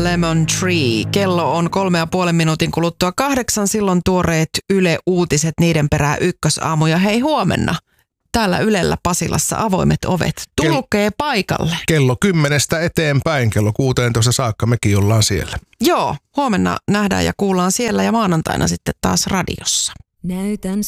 Lemon Tree. Kello on 3,5 minuutin kuluttua 8. Silloin tuoreet Yle Uutiset, niiden perää Ykkösaamu. Ja hei, huomenna täällä Ylellä Pasilassa avoimet ovet. Tulkee paikalle. Kello 10 eteenpäin, kello 16 saakka mekin ollaan siellä. Joo, huomenna nähdään ja kuullaan siellä ja maanantaina sitten taas radiossa. Näytän